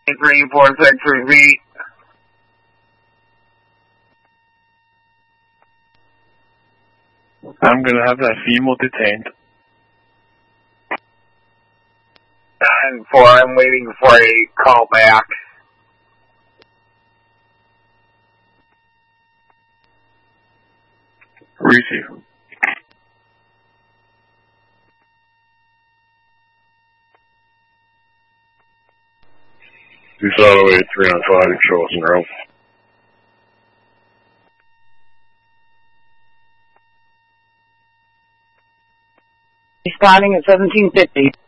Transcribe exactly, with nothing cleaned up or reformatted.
three four six three feet. I'm going to have that female detained. And four, I'm waiting for a call back. Receive. Two Auto eight three on five, control and rope. Responding at seventeen fifty.